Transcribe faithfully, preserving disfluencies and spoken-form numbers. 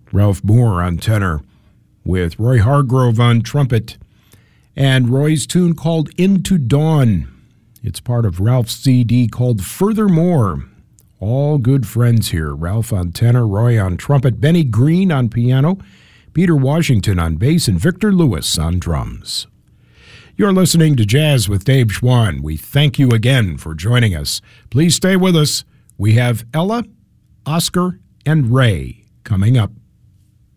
Ralph Moore on tenor, with Roy Hargrove on trumpet, and Roy's tune called Into Dawn. It's part of Ralph's C D called Furthermore. All good friends here. Ralph on tenor, Roy on trumpet, Benny Green on piano, Peter Washington on bass, and Victor Lewis on drums. You're listening to Jazz with Dave Schwann. We thank you again for joining us. Please stay with us. We have Ella, Oscar, and Ray coming up.